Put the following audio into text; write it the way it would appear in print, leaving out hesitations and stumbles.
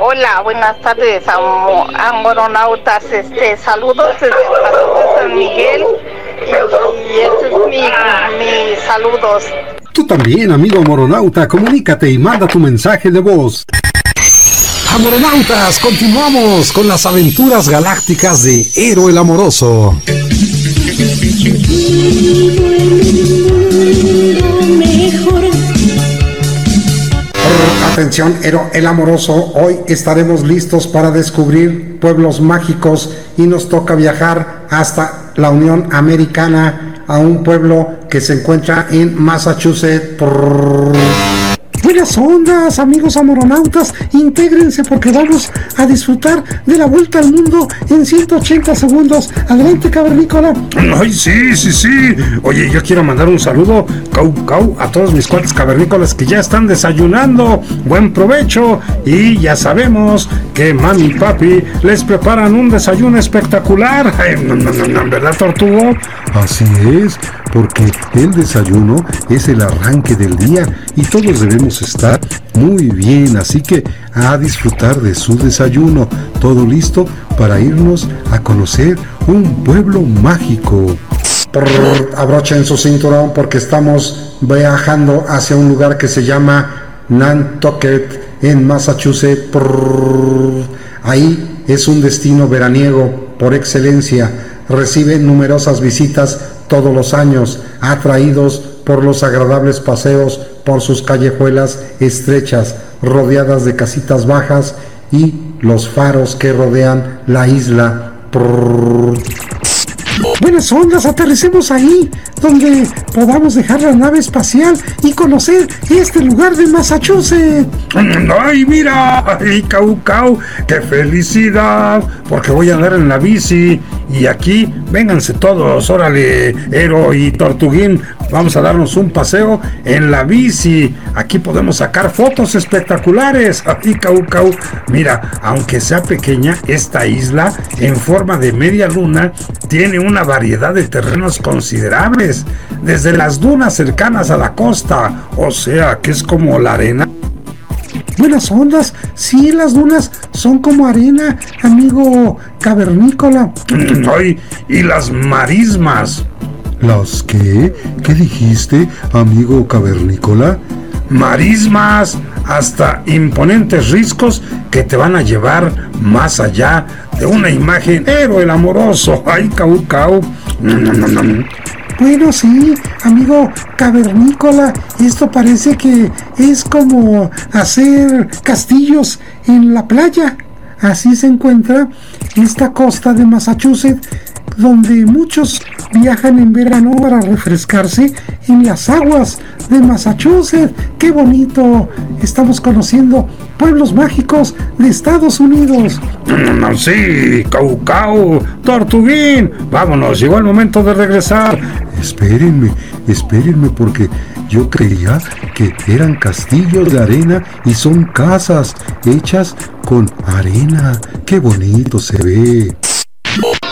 Hola, buenas tardes, amoronautas. Saludos desde el Paso de San Miguel y este es mi saludos. Tú también, amigo amoronauta, comunícate y manda tu mensaje de voz. Amoronautas, continuamos con las aventuras galácticas de Ero el Amoroso. Atención, Ero el Amoroso, hoy estaremos listos para descubrir pueblos mágicos y nos toca viajar hasta la Unión Americana, a un pueblo que se encuentra en Massachusetts. Buenas ondas, amigos amoronautas, intégrense porque vamos a disfrutar de la vuelta al mundo en 180 segundos. Adelante, cavernícola. Ay, sí. Oye, yo quiero mandar un saludo, cau, a todos mis cuates cavernícolas que ya están desayunando. Buen provecho. Y ya sabemos que mami y papi les preparan un desayuno espectacular. Ay, no, ¿verdad, Tortugo? Así es, porque el desayuno es el arranque del día y todos debemos estar muy bien, así que a disfrutar de su desayuno. Todo listo para irnos a conocer un pueblo mágico. Abrochen su cinturón porque estamos viajando hacia un lugar que se llama Nantucket en Massachusetts. Ahí es un destino veraniego por excelencia. Recibe numerosas visitas todos los años, atraídos por los agradables paseos por sus callejuelas estrechas, rodeadas de casitas bajas y los faros que rodean la isla. Buenas ondas, aterricemos ahí, donde podamos dejar la nave espacial y conocer este lugar de Massachusetts. ¡Ay, mira! ¡Ay, cau! ¡Qué felicidad! Porque voy a andar en la bici. Y aquí, vénganse todos, órale, Ero y Tortuguín, vamos a darnos un paseo en la bici. Aquí podemos sacar fotos espectaculares. ¡Ay, cau! Mira, aunque sea pequeña, esta isla, en forma de media luna, tiene una variedad de terrenos considerables, desde las dunas cercanas a la costa, o sea, que es como la arena. Buenas ondas, sí, las dunas son como arena, amigo cavernícola. Ay, y las marismas. ¿Las qué? ¿Qué dijiste, amigo cavernícola? Marismas, hasta imponentes riscos que te van a llevar más allá de una imagen. Ero el Amoroso. Ay, cau. Bueno, sí, amigo cavernícola, esto parece que es como hacer castillos en la playa. Así se encuentra esta costa de Massachusetts, donde muchos viajan en verano para refrescarse en las aguas de Massachusetts. ¡Qué bonito! Estamos conociendo pueblos mágicos de Estados Unidos. Sí, cau, Tortuguín, vámonos, llegó el momento de regresar. Espérenme porque yo creía que eran castillos de arena y son casas hechas con arena. ¡Qué bonito se ve!